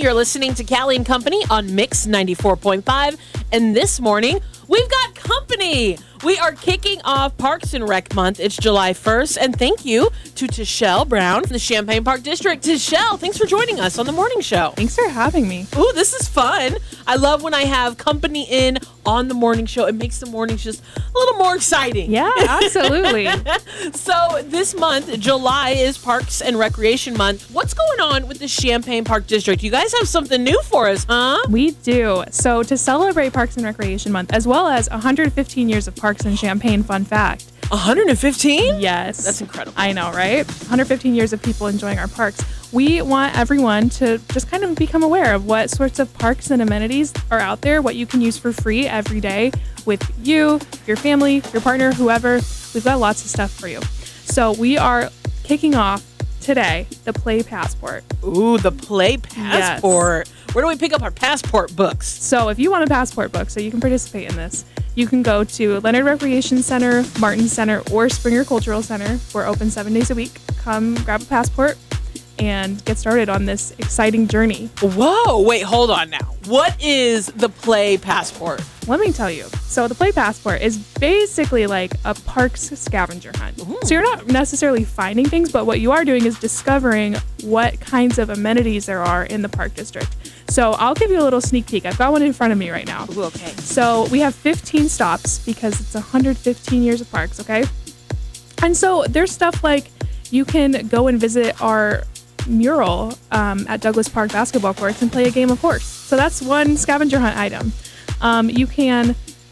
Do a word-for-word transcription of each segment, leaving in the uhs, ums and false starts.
You're listening to Callie and Company on Mix ninety-four point five. And this morning, we've got company. We are kicking off Parks and Rec Month. It's July first. And thank you to Tashelle Brown from the Champaign Park District. Tashelle, thanks for joining us on the morning show. Thanks for having me. Ooh, this is fun. I love when I have company in on the morning show. It makes the mornings just a little more exciting. Yeah, absolutely. So this month, July, is Parks and Recreation Month. What's going on with the Champaign Park District? You guys have something new for us, huh? We do. So to celebrate Parks and Recreation Month, as well as one hundred fifteen years of Parks and Champaign, fun fact. one hundred fifteen? Yes. That's incredible. I know, right? one hundred fifteen years of people enjoying our parks. We want everyone to just kind of become aware of what sorts of parks and amenities are out there, what you can use for free every day with you, your family, your partner, whoever. We've got lots of stuff for you. So we are kicking off today the Play Passport. Ooh, the Play Passport. Yes. Where do we pick up our passport books? So if you want a passport book so you can participate in this, you can go to Leonard Recreation Center, Martin Center, or Springer Cultural Center. We're open seven days a week. Come grab a passport and get started on this exciting journey. Whoa, wait, hold on now. What is the Play Passport? Let me tell you. So the Play Passport is basically like a parks scavenger hunt. Ooh. So you're not necessarily finding things, but what you are doing is discovering what kinds of amenities there are in the park district. So I'll give you a little sneak peek. I've got one in front of me right now. Ooh, okay. So we have fifteen stops because it's one hundred fifteen years of parks, okay? And so there's stuff like you can go and visit our mural um, at Douglas Park basketball courts and play a game of horse. So that's one scavenger hunt item. Um, you can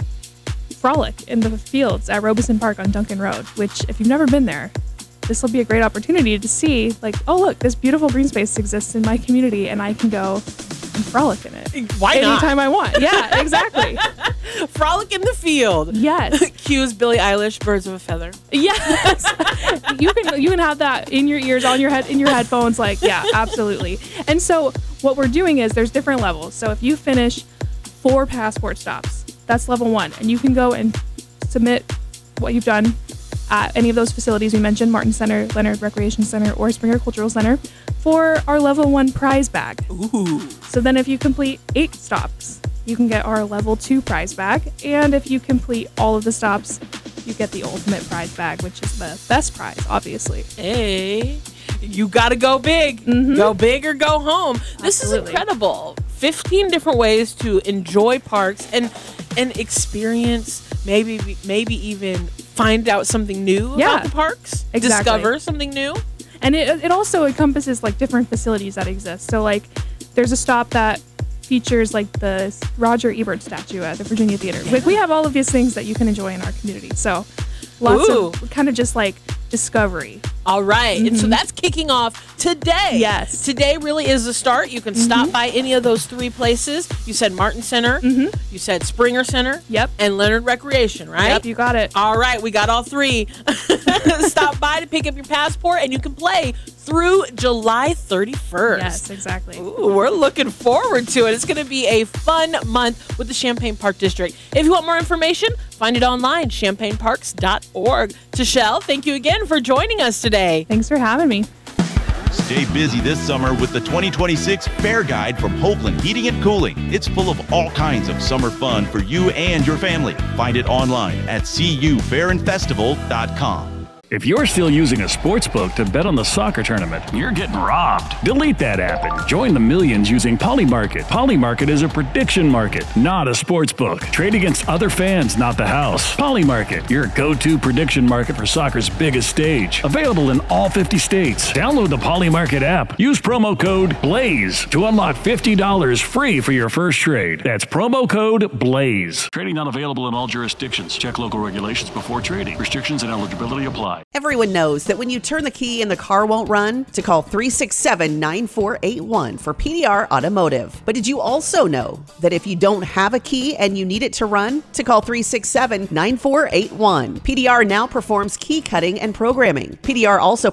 frolic in the fields at Robeson Park on Duncan Road, which if you've never been there, this will be a great opportunity to see, like, oh, look, this beautiful green space exists in my community and I can go and frolic in it. Why not? Anytime I want. Yeah, exactly. Frolic in the field. Yes. Cues Billie Eilish, Birds of a Feather. Yes. you can you can have that in your ears, on your head, in your headphones. Like, yeah, absolutely. And so what we're doing is there's different levels. So if you finish four passport stops, that's level one. And you can go and submit what you've done at any of those facilities we mentioned, Martin Center, Leonard Recreation Center, or Springer Cultural Center, for our level one prize bag. Ooh. So then if you complete eight stops, you can get our level two prize bag. And if you complete all of the stops, you get the ultimate prize bag, which is the best prize, obviously. Hey, you got to go big. Mm-hmm. Go big or go home. This Absolutely. is incredible. fifteen different ways to enjoy parks and and experience, maybe maybe even find out something new yeah, about the parks. Exactly. Discover something new. And it, it also encompasses like different facilities that exist. So like there's a stop that features like the Roger Ebert statue at the Virginia Theater. Yeah. Like we have all of these things that you can enjoy in our community. So lots Ooh. of kind of just like discovery. All right. Mm-hmm. And so that's kicking off today. Yes. Today really is the start. You can mm-hmm. stop by any of those three places. You said Martin Center. Mm-hmm. You said Springer Center. Yep. And Leonard Recreation, right? Yep, you got it. All right. We got all three. Stop by to pick up your passport and you can play through July thirty-first. Yes, exactly. Ooh, we're looking forward to it. It's going to be a fun month with the Champaign Park District. If you want more information, find it online, champaign parks dot org. Tashelle, thank you again for joining us today. Thanks for having me. Stay busy this summer with the twenty twenty-six Fair Guide from Hopeland Heating and Cooling. It's full of all kinds of summer fun for you and your family. Find it online at c u fair and festival dot com. If you're still using a sports book to bet on the soccer tournament, you're getting robbed. Delete that app and join the millions using Polymarket. Polymarket is a prediction market, not a sports book. Trade against other fans, not the house. Polymarket, your go-to prediction market for soccer's biggest stage. Available in all fifty states. Download the Polymarket app. Use promo code BLAZE to unlock fifty dollars free for your first trade. That's promo code BLAZE. Trading not available in all jurisdictions. Check local regulations before trading. Restrictions and eligibility apply. Everyone knows that when you turn the key and the car won't run, to call three six seven, nine four eight one for P D R Automotive. But did you also know that if you don't have a key and you need it to run, to call three six seven, nine four eight one. P D R now performs key cutting and programming. P D R also